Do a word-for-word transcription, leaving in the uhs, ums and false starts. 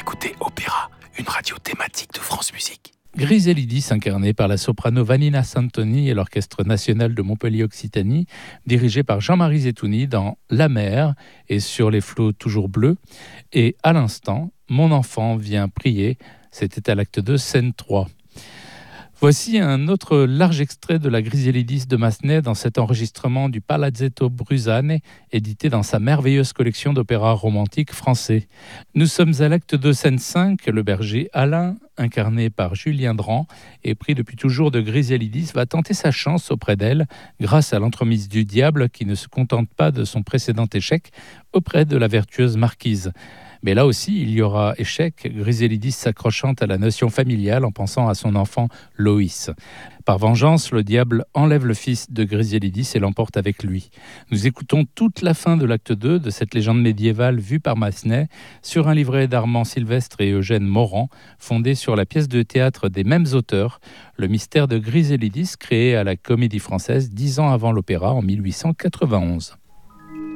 écoutez Opéra, une radio thématique de France Musique. Griselidis, incarné par la soprano Vanina Santoni et l'Orchestre national de Montpellier-Occitanie, dirigé par Jean-Marie Zetouni dans La mer et Sur les flots toujours bleus. Et à l'instant, Mon enfant vient prier, c'était à l'acte deux, scène trois. Voici un autre large extrait de la Griselidis de Massenet dans cet enregistrement du Palazzetto Bruzane, édité dans sa merveilleuse collection d'opéras romantiques français. Nous sommes à l'acte deux, scène cinq. Le berger Alain, incarné par Julien Dran, et pris depuis toujours de Griselidis, va tenter sa chance auprès d'elle grâce à l'entremise du diable qui ne se contente pas de son précédent échec auprès de la vertueuse marquise. Mais là aussi, il y aura échec, Griselidis s'accrochant à la notion familiale en pensant à son enfant Loïs. Par vengeance, le diable enlève le fils de Griselidis et l'emporte avec lui. Nous écoutons toute la fin de l'acte deux de cette légende médiévale vue par Massenet sur un livret d'Armand Sylvestre et Eugène Morand, fondé sur la pièce de théâtre des mêmes auteurs, Le mystère de Griselidis, créé à la Comédie Française dix ans avant l'opéra en mille huit cent quatre-vingt-onze.